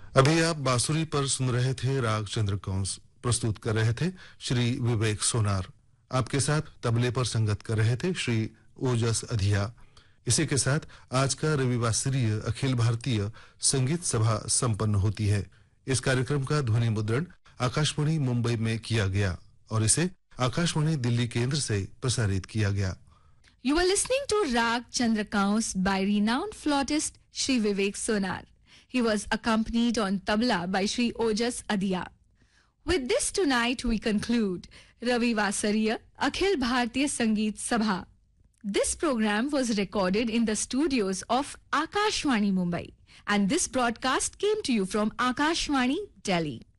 अभी आप बांसुरी पर सुन रहे थे राग चंद्रकौंस। प्रस्तुत कर रहे थे श्री विवेक सोनार। आपके साथ तबले पर संगत कर रहे थे श्री ओजस अधिया। इसी के साथ आज का रविवासरीय अखिल भारतीय संगीत सभा संपन्न होती है। इस कार्यक्रम का ध्वनि मुद्रण आकाशवाणी मुंबई में किया गया और इसे आकाशवाणी दिल्ली केंद्र से प्रसारित किया गया। You were listening to Rag Chandrakaus by renowned flautist Shri Vivek Sonar. He was accompanied on tabla by Shri Ojas Adiya. With this tonight we conclude Ravi Vasariya Akhil Bhartiya Sangeet Sabha. This program was recorded in the studios of Akashvani Mumbai and this broadcast came to you from Akashvani Delhi.